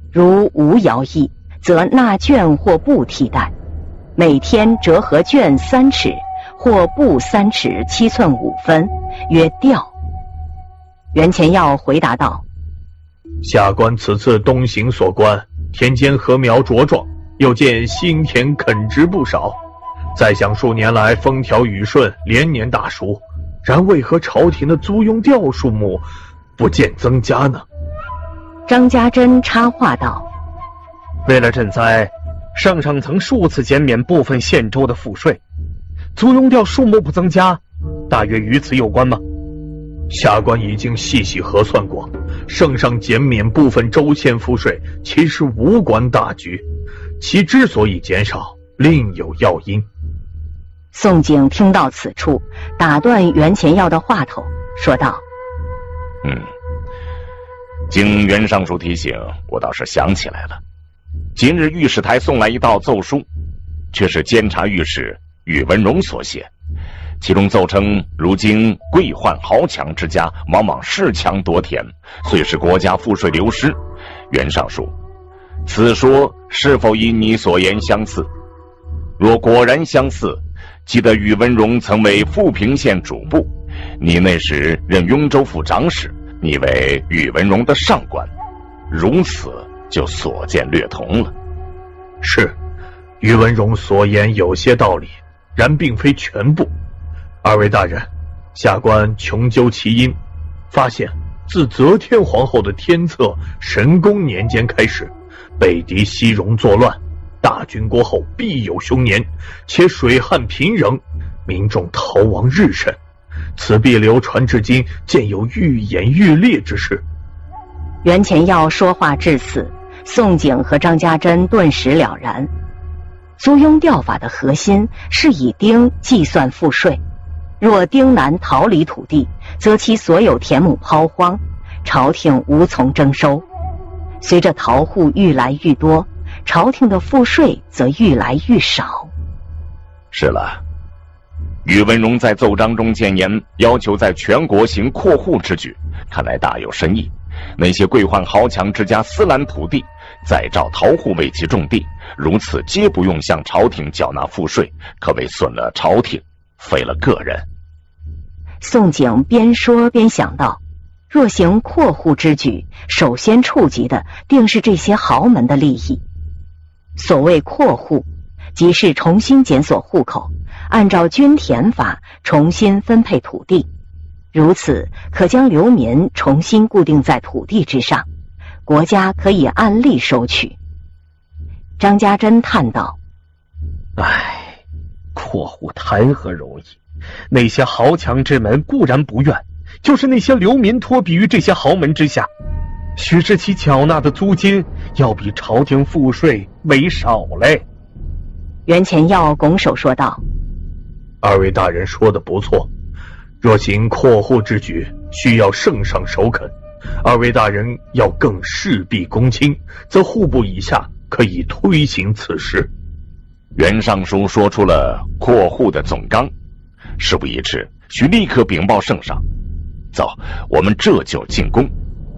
如无徭役，则纳绢或布替代，每天折合绢3尺，或布3尺7寸5分，曰调。袁前耀回答道： 下官此次东行所观，田间禾苗茁壮，又见新田垦殖不少，再想数年来风调雨顺，连年大熟，然为何朝廷的租庸调数目不见增加呢？ 张家珍插话道： 为了赈灾，圣上曾数次减免部分县州的赋税，租庸调数目不增加，大约与此有关吗？ 下官已经细细核算过，圣上减免部分州县赋税，其实无关大局，其之所以减少，另有要因。 宋璟听到此处，打断袁前耀的话头，说道： 经袁尚书提醒，我倒是想起来了。今日御史台送来一道奏书，却是监察御史宇文荣所写，其中奏称，如今贵宦豪强之家往往恃强夺田，遂使国家赋税流失。袁尚书，此说是否与你所言相似？若果然相似，记得宇文荣曾为富平县主簿，你那时任雍州府长史，你为宇文荣的上官，如此就所见略同了。 是，宇文荣所言有些道理，然并非全部。二位大人，下官穷究其因，发现自则天皇后的天策神功年间开始，北狄西戎作乱，大军国后必有凶年，且水旱贫�rang，民众逃亡日甚，此必流传至今，见有愈演愈烈之势。 袁前耀说话至此，宋璟和张家珍顿时了然。租庸调法的核心是以丁计算赋税，若丁难逃离土地，则其所有田亩抛荒，朝廷无从征收。随着逃户愈来愈多，朝廷的赋税则愈来愈少。 是了，宇文荣在奏章中谏言，要求在全国行扩户之举，看来大有深意。那些贵宦豪强之家私揽土地，再召逃户为其种地，如此皆不用向朝廷缴纳赋税，可谓损了朝廷，废了个人。 宋璟边说边想到，若行扩户之举，首先触及的定是这些豪门的利益。所谓扩户，即是重新检索户口，按照均田法重新分配土地，如此可将流民重新固定在土地之上，国家可以按例收取。张家珍叹道： 扩户谈何容易，那些豪强之门固然不愿，就是那些流民托庇于这些豪门之下，须知其缴纳的租金要比朝廷赋税为少嘞。 袁前耀拱手说道： 二位大人说的不错，若行扩户之举，需要圣上首肯，二位大人要更事必躬亲，则户部以下可以推行此事。 袁尚书说出了扩户的总纲，事不宜迟，需立刻禀报圣上。走，我们这就进宫。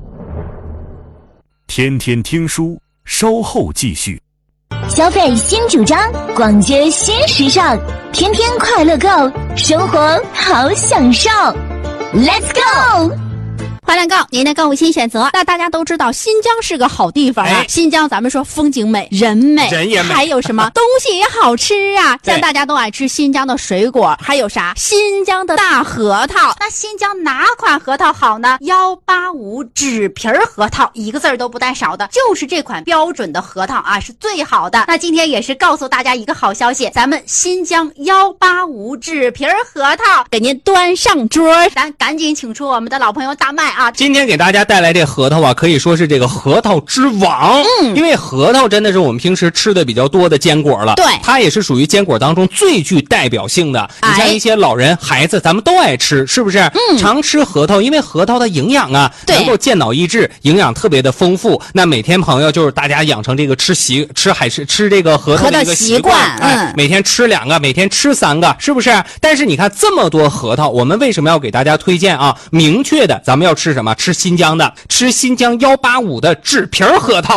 天天听书，稍后继续。 消费新主张，逛街新时尚，天天快乐购，生活好享受。Let's go！ 快乐购，您的购物新选择。那大家都知道新疆是个好地方啊，新疆咱们说风景美，人美， 人也美， 还有什么东西也好吃啊，像大家都爱吃新疆的水果，还有啥新疆的大核桃。那新疆哪款核桃好呢？185纸皮核桃，一个字都不带少的，就是这款标准的核桃啊，是最好的。那今天也是告诉大家一个好消息，咱们新疆185纸皮核桃给您端上桌，咱赶紧请出我们的老朋友大麦啊！ 今天给大家带来这核桃啊，可以说是这个核桃之王。因为核桃真的是我们平时吃的比较多的坚果了， 对， 它也是属于坚果当中最具代表性的。你像一些老人、孩子，咱们都爱吃，是不是？常吃核桃，因为核桃的营养啊，能够健脑益智，营养特别的丰富。那每天朋友就是大家养成这个吃这个核桃的一个习惯，每天吃2个，每天吃3个，是不是？但是你看这么多核桃，我们为什么要给大家推荐啊？明确的，咱们要吃什么？吃新疆的，吃新疆185的纸皮核桃。